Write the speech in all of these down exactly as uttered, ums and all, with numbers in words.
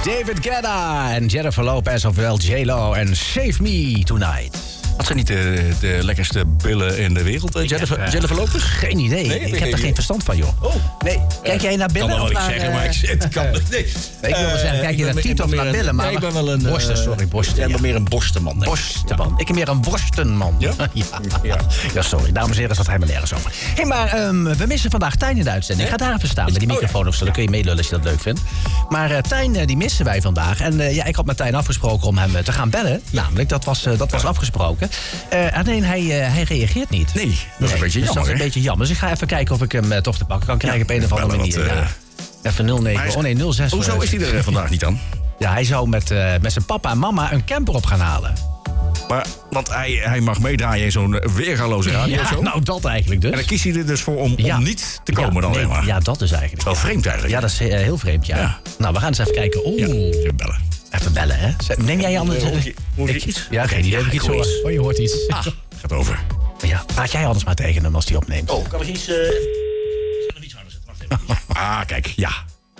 David Guetta en Jennifer Lopez, ofwel J-Lo en Save Me Tonight. Wat zijn niet de, de lekkerste billen in de wereld, uh, Jennifer, uh, Jennifer Lopez? Geen idee. Nee, ik nee, heb er geen verstand van, joh. Oh. Nee. Kijk jij naar billen? Ik kan wel of iets naar, zeggen, uh, maar ik het kan nee. nee. Ik wil wel zeggen, kijk je naar tiet of naar billen, maar... Nee, ik ben wel een... Borsten, sorry, borsten. Ik ben meer een borstenman. Borstenman. Ik ben meer een worstenman. Ja? ja. ja. Ja, sorry. Dames en heren, dat gaat helemaal nergens over. Hé, hey, maar um, we missen vandaag Tijn in de uitzending. Ik ga daar even staan met die microfoon of zo. Dan kun je meelullen als je dat leuk vindt. Maar uh, Tijn, uh, die missen wij vandaag. En uh, ja, ik had met Tijn afgesproken om hem uh, te gaan bellen. Namelijk, dat was, uh, dat was afgesproken. Uh, alleen hij, uh, hij reageert niet. Nee, dat is nee, een beetje dus jammer. dat is een beetje jammer. Dus ik ga even kijken of ik hem uh, toch te pakken kan krijgen op een of andere manier. Wat, uh, ja. Even nul negen, oh nee, nul zes. Hoezo is hij er uh, vandaag niet dan? Ja, hij zou met, uh, met zijn papa en mama een camper op gaan halen. Maar, want hij, hij mag meedraaien in zo'n weergaloze radio. Ja, nou dat eigenlijk dus. En dan kiest hij er dus voor om, ja. om niet te komen ja, dan, nee, zeg maar. Ja, dat is eigenlijk. Wel ja. vreemd eigenlijk. Ja, dat is uh, heel vreemd, ja. ja. Nou, we gaan eens even kijken. Oeh. Ja, even bellen. Even bellen, hè. Neem jij anders... Hoor je, hoor je ik, iets? Ja, geen idee. Ja, Heb ik ik iets hoor zo... iets. Oh, je hoort iets. Ah, gaat over. Ja, praat jij anders maar tegen hem als hij opneemt. Oh, kan ik iets... Uh... Zal ik iets harder zetten? Wacht even. Ah, kijk, ja.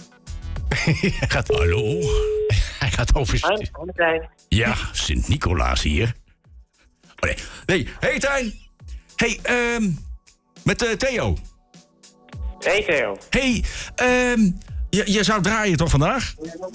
Hij gaat... Hallo? Hij gaat oversturen. Ja, Sint-Nicolaas hier. Oh nee. Nee, hey Tijn. Hey, ehm... Um, met uh, Theo. Hey Theo. Hey, ehm... Um, je, je zou draaien toch vandaag?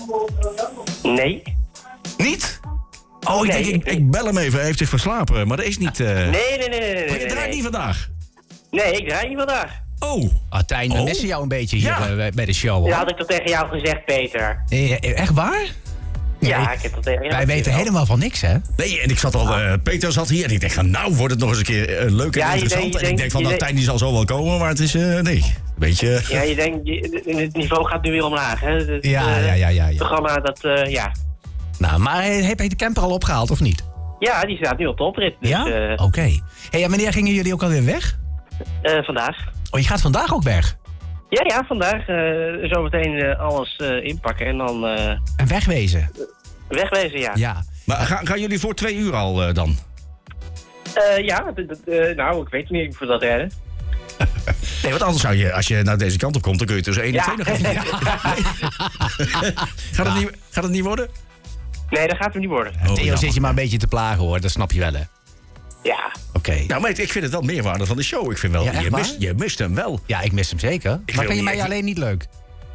Nee. Niet? Oh, ik nee, denk, ik, ik bel hem even. Hij heeft zich verslapen, maar dat is niet... Uh... Nee, nee, nee, nee, nee. Maar je draait nee. niet vandaag? Nee, ik draai niet vandaag. Oh. Ah, Tijn, we oh. missen jou een beetje hier Ja. uh, bij de show, hoor. Dat had ik toch tegen jou gezegd, Peter? Eh, echt waar? Ja, Nee. ik heb dat tegen jou Wij gezegd. weten helemaal van niks, hè? Nee, en ik zat al... Uh, Peter zat hier en ik denk van... Nou, wordt het nog eens een keer uh, leuk en Ja, je interessant. denkt- je en ik denk denkt- van... je Nou, denkt- Tijn die zal zo wel komen, maar het is... Uh, nee, beetje... Uh, Ja, je denkt, je, het niveau gaat nu weer omlaag, hè? Het, Ja, uh, ja, ja, ja, ja. programma, dat, uh, ja. Nou, maar heb je de camper al opgehaald, of niet? Ja, die staat nu op de oprit. Dus, Ja? uh, Oké. Okay. Hey, en wanneer gingen jullie ook alweer weg? uh, vandaag. Oh, je gaat vandaag ook weg? Ja, ja, vandaag. Uh, zometeen uh, alles uh, inpakken en dan uh, En wegwezen? wegwezen, ja. Ja. maar gaan, gaan jullie voor twee uur al uh, dan? Uh, ja, d- d- uh, nou, ik weet niet of we dat redden. Nee, want anders zou je... Als je naar deze kant op komt, dan kun je tussen één en Ja. twee nog even... Ja. gaat, het niet, gaat het niet worden? Nee, dat gaat hem niet worden. Oh, Theo jammer. zit je maar een beetje te plagen, hoor. Dat snap je wel, hè? Ja. Oké. Okay. Nou, maar ik vind het wel meerwaarde van de show. Ik vind wel, Ja, echt je, waar? mist, je mist hem wel. Ja, ik mis hem zeker. Maar wil vind je mij niet- alleen niet leuk?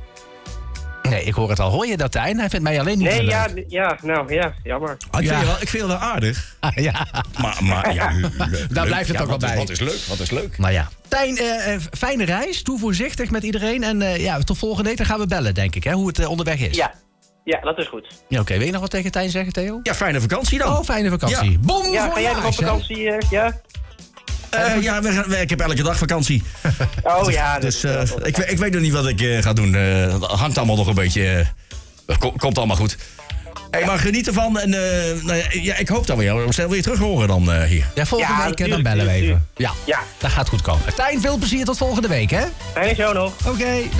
Nee, ik hoor het al. Hoor je dat, Tijn? Hij vindt mij alleen niet Nee, meer ja, leuk. d- ja, nou, ja, jammer. Ah, ik, Ja. vind je wel, ik vind je wel aardig. ja. Maar, maar ja, le- leuk. blijft het Ja, ook wel wat is- bij. Wat is leuk, wat is leuk. Nou ja. Tijn, uh, uh, fijne reis. Doe voorzichtig met iedereen. En uh, ja, tot volgende week dan gaan we bellen, denk ik, hè, hoe het uh, onderweg is. Ja, ja, dat is goed. Ja, oké. Wil je nog wat tegen Tijn zeggen, Theo? Ja, fijne vakantie dan. Oh, fijne vakantie. Ja. Bom Ja, voor ga jij nog op reis, hè? vakantie? Uh, ja? Uh, ja, we gaan, we- ik heb elke dag vakantie. Oh ja. dat Dus is uh, wel- dat- ik, ik weet nog niet wat ik uh, ga doen. Uh, het hangt allemaal nog een beetje... Uh, ko- komt allemaal goed. Hey, maar geniet ervan. En uh, nou ja, ja, ik hoop dat we jou snel weer terug horen dan uh, hier. Ja, volgende Ja, week uh, dan tuurlijk, bellen we tuurlijk, even. Ja, Ja. dat gaat goed komen. Tijn, veel plezier tot volgende week, hè? Fijne show nog. Oké.